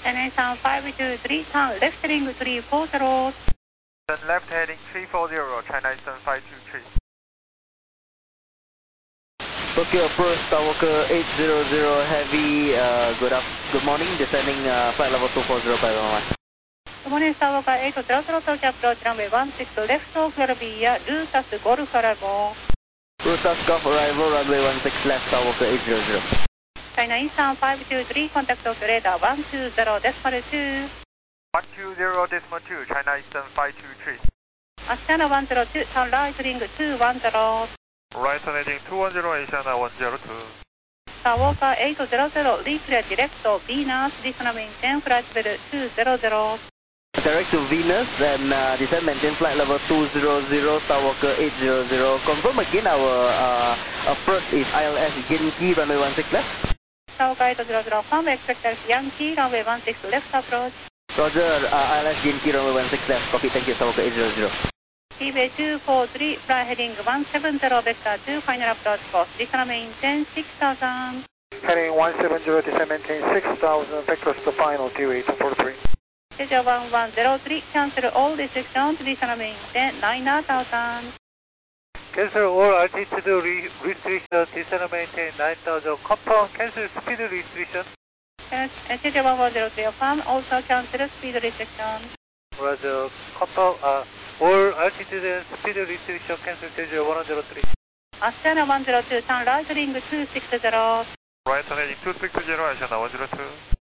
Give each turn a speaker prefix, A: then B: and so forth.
A: NA 523, turn left heading 340.
B: Then left heading 340, China Eastern 523.
C: Tokyo approach, Skywalker 800 heavy, good morning, descending flight level 240 by 11.
A: Good morning, Skywalker 800 to approach runway 16 left of via Rusas Golf arrival.
C: Rusas Golf arrival, runway 16 left, Skywalker 800.
A: China Eastern 523, contact operator 120.2.
B: 120.2, China Eastern 523.
A: Asiana 102, turn right heading 210.
B: Right heading 210, Asiana 102.
A: Skywalker 800, declare direct to Venus, descend maintain flight level 200.
C: Direct to Venus and descend maintain flight level 200, Skywalker 800. Confirm again our approach is ILS Yankee, runway 16 left.
A: Skywalker 800, firm expect Yankee, runway 16 left approach.
C: Roger, ILS Yankee, runway 16 left. Copy, thank you, Skywalker 800.
A: TBA 243, fly heading 170, vector 2, final approach course, descend maintain 6000.
D: Heading 170, descend maintain 6000, vectors to final, TBA 243.
A: Schedule 1103, cancel all restrictions, descend maintain 9000.
D: Cancel all altitude restrictions, descend maintain 9000, confirm cancel speed restriction.
A: Schedule 1103, affirm, also cancel speed restriction.
D: Roger, confirm all altitude and speed restriction, cancel schedule 103.
A: Asiana 102, turn right heading 260.
B: Right heading 260, Asiana 102.